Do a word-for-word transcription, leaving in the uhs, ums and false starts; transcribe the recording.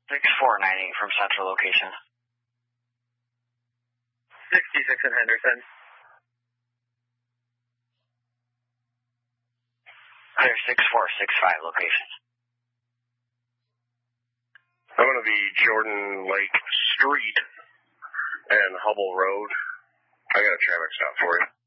six four nine eight from Central location. sixty-six in Henderson. Clear six four six five location. I'm going to be Jordan Lake Street and Hubble Road. I got a traffic stop for you.